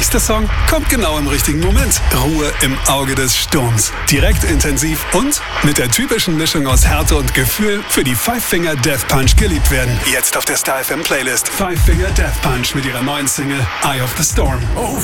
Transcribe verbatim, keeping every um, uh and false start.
nächste Song kommt genau im richtigen Moment. Ruhe im Auge des Sturms. Direkt, intensiv und mit der typischen Mischung aus Härte und Gefühl für die Five Finger Death Punch geliebt werden. Jetzt auf der Star F M Playlist. Five Finger Death Punch mit ihrer neuen Single Eye of the Storm. Oh,